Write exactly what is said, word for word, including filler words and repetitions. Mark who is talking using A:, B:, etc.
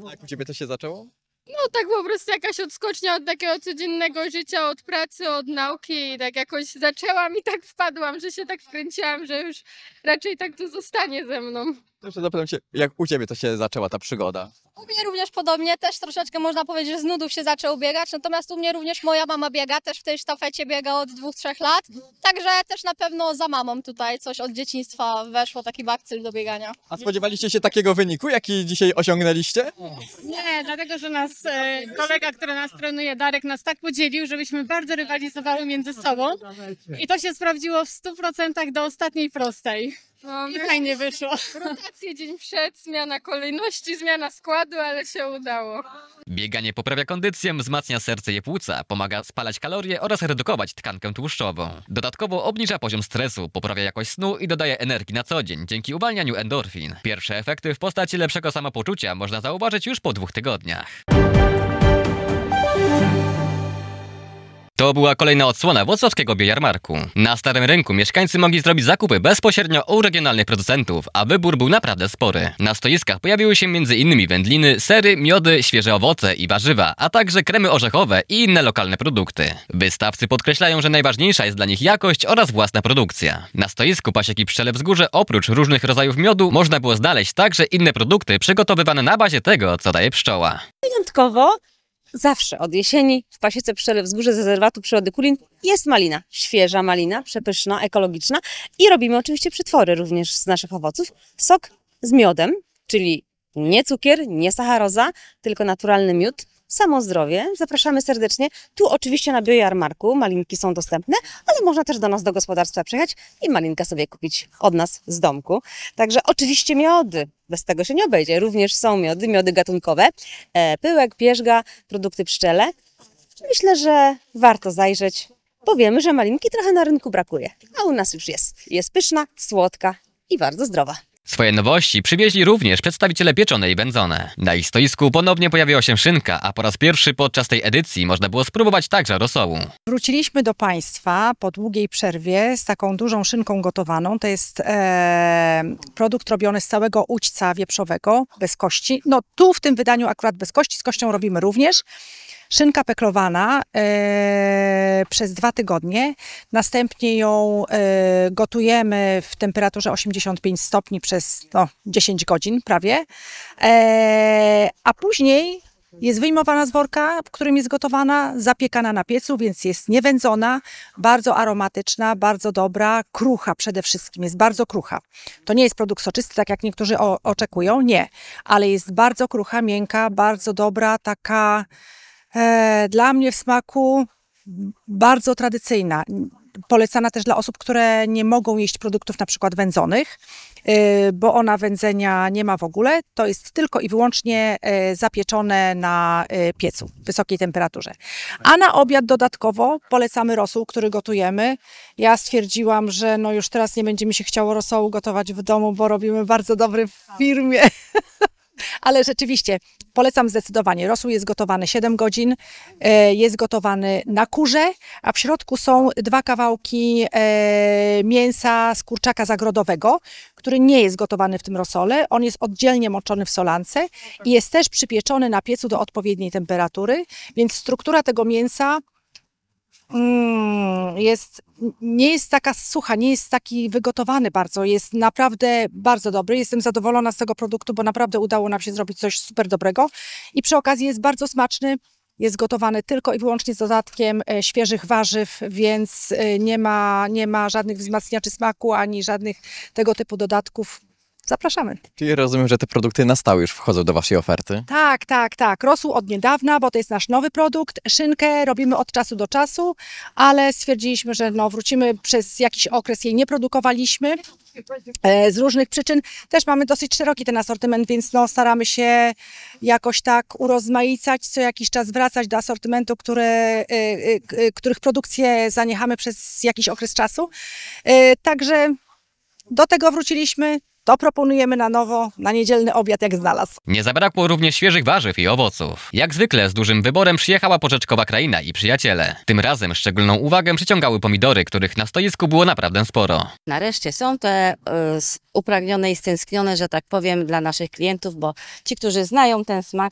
A: A jak u ciebie to się zaczęło?
B: No tak po prostu jakaś odskocznia od takiego codziennego życia, od pracy, od nauki i tak jakoś zaczęłam i tak wpadłam, że się tak wkręciłam, że już raczej tak to zostanie ze mną.
A: To jeszcze zapytam się, jak u ciebie to się zaczęła ta przygoda?
C: U mnie również podobnie, też troszeczkę można powiedzieć, że z nudów się zaczął biegać, natomiast u mnie również moja mama biega, też w tej sztafecie biega od dwóch, trzech lat, także też na pewno za mamą tutaj coś od dzieciństwa weszło, taki bakcyl do biegania.
A: A spodziewaliście się takiego wyniku, jaki dzisiaj osiągnęliście?
D: Nie, dlatego, że nas e, kolega, który nas trenuje, Darek, nas tak podzielił, żebyśmy bardzo rywalizowały między sobą i to się sprawdziło w stu procentach do ostatniej prostej.
B: No,
D: I fajnie wyszło.
B: rotację dzień przed, zmiana kolejności, zmiana składu, ale się udało.
E: Bieganie poprawia kondycję, wzmacnia serce i płuca, pomaga spalać kalorie oraz redukować tkankę tłuszczową. Dodatkowo obniża poziom stresu, poprawia jakość snu i dodaje energii na co dzień dzięki uwalnianiu endorfin. Pierwsze efekty w postaci lepszego samopoczucia można zauważyć już po dwóch tygodniach. To była kolejna odsłona włocławskiego biojarmarku. Na Starym Rynku mieszkańcy mogli zrobić zakupy bezpośrednio u regionalnych producentów, a wybór był naprawdę spory. Na stoiskach pojawiły się między innymi wędliny, sery, miody, świeże owoce i warzywa, a także kremy orzechowe i inne lokalne produkty. Wystawcy podkreślają, że najważniejsza jest dla nich jakość oraz własna produkcja. Na stoisku Pasieki Pszczele Wzgórze oprócz różnych rodzajów miodu można było znaleźć także inne produkty przygotowywane na bazie tego, co daje pszczoła.
F: Wyjątkowo zawsze od jesieni w Pasiece Pszczele Wzgórze z rezerwatu przyrody Kulin jest malina. Świeża malina, przepyszna, ekologiczna i robimy oczywiście przetwory również z naszych owoców. Sok z miodem, czyli nie cukier, nie sacharoza, tylko naturalny miód. Samo zdrowie. Zapraszamy serdecznie. Tu oczywiście na biojarmarku malinki są dostępne, ale można też do nas do gospodarstwa przyjechać i malinkę sobie kupić od nas z domku. Także oczywiście miody. Bez tego się nie obejdzie. Również są miody, miody gatunkowe, e, pyłek, pierzga, produkty pszczele. Myślę, że warto zajrzeć, bo wiemy, że malinki trochę na rynku brakuje, a u nas już jest. Jest pyszna, słodka i bardzo zdrowa.
E: Swoje nowości przywieźli również przedstawiciele pieczone i wędzone. Na ich stoisku ponownie pojawiła się szynka, a po raz pierwszy podczas tej edycji można było spróbować także rosołu.
G: Wróciliśmy do Państwa po długiej przerwie z taką dużą szynką gotowaną. To jest e, produkt robiony z całego udźca wieprzowego, bez kości. No tu w tym wydaniu akurat bez kości, z kością robimy również. Szynka peklowana e, przez dwa tygodnie, następnie ją e, gotujemy w temperaturze osiemdziesiąt pięć stopni przez no, dziesięć godzin prawie, e, a później jest wyjmowana z worka, w którym jest gotowana, zapiekana na piecu, więc jest niewędzona, bardzo aromatyczna, bardzo dobra, krucha przede wszystkim, jest bardzo krucha. To nie jest produkt soczysty, tak jak niektórzy o, oczekują, nie, ale jest bardzo krucha, miękka, bardzo dobra, taka... E, dla mnie w smaku bardzo tradycyjna. Polecana też dla osób, które nie mogą jeść produktów na przykład wędzonych, e, bo ona wędzenia nie ma w ogóle. To jest tylko i wyłącznie e, zapieczone na e, piecu w wysokiej temperaturze. A na obiad dodatkowo polecamy rosół, który gotujemy. Ja stwierdziłam, że no już teraz nie będzie mi się chciało rosołu gotować w domu, bo robimy bardzo dobry w firmie. Ale rzeczywiście polecam zdecydowanie. Rosół jest gotowany siedem godzin, jest gotowany na kurze, a w środku są dwa kawałki mięsa z kurczaka zagrodowego, który nie jest gotowany w tym rosole. On jest oddzielnie moczony w solance i jest też przypieczony na piecu do odpowiedniej temperatury, więc struktura tego mięsa Mm, jest, nie jest taka sucha, nie jest taki wygotowany bardzo, jest naprawdę bardzo dobry. Jestem zadowolona z tego produktu, bo naprawdę udało nam się zrobić coś super dobrego i przy okazji jest bardzo smaczny. Jest gotowany tylko i wyłącznie z dodatkiem e, świeżych warzyw, więc e, nie ma, nie ma żadnych wzmacniaczy smaku, ani żadnych tego typu dodatków. Zapraszamy.
A: Czyli rozumiem, że te produkty na stałe już wchodzą do waszej oferty?
G: Tak, tak, tak. Rosół od niedawna, bo to jest nasz nowy produkt. Szynkę robimy od czasu do czasu, ale stwierdziliśmy, że no, wrócimy, przez jakiś okres jej nie produkowaliśmy e, z różnych przyczyn. Też mamy dosyć szeroki ten asortyment, więc no, staramy się jakoś tak urozmaicać, co jakiś czas wracać do asortymentu, które, e, e, których produkcję zaniechamy przez jakiś okres czasu. E, także do tego wróciliśmy. To proponujemy na nowo, na niedzielny obiad jak znalazł.
E: Nie zabrakło również świeżych warzyw i owoców. Jak zwykle z dużym wyborem przyjechała Porzeczkowa Kraina i przyjaciele. Tym razem szczególną uwagę przyciągały pomidory, których na stoisku było naprawdę sporo.
H: Nareszcie są te y, upragnione i stęsknione, że tak powiem, dla naszych klientów, bo ci, którzy znają ten smak,